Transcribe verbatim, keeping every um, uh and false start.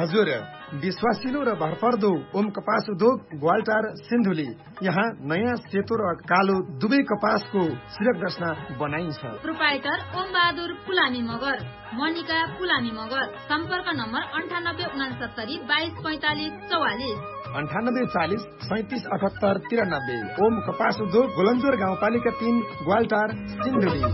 हजुर, विश्वासिलो र भरपर्दो ओम कपास उद्योग ग्वालटार सिन्धुली। यहाँ नयाँ सेतो र कालो दुवै कपासको सिरक रचना बनाइन्छ। प्रोपाइटर ओम बहादुर पुलामी मगर, मनिका पुलामी मगर। सम्पर्क नम्बर अन्ठानब्बे उनासत्तरी बाइस पैंतालिस चौवालिस अन्ठानब्बे चालिस सैतिस अठहत्तर तिरानब्बे। ओम कपास उद्योग गोलन्जोर गाउँपालिका तीन ग्वालटार सिन्धुली।